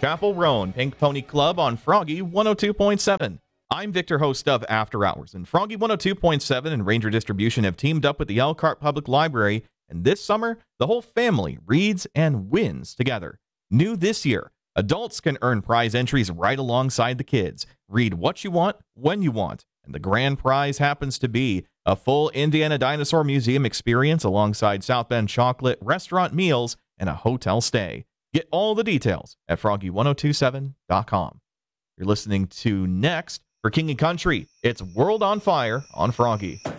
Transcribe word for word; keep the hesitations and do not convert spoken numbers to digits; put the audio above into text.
Chapel Roan, Pink Pony Club on Froggy one oh two point seven. I'm Victor, host of After Hours, and Froggy one oh two point seven and Ranger Distribution have teamed up with the Elkhart Public Library, and this summer, the whole family reads and wins together. New this year, adults can earn prize entries right alongside the kids. Read what you want, when you want, and the grand prize happens to be a full Indiana Dinosaur Museum experience alongside South Bend chocolate, restaurant meals, and a hotel stay. Get all the details at froggy one oh two seven dot com. You're listening to Next for King and Country. It's World on Fire on Froggy.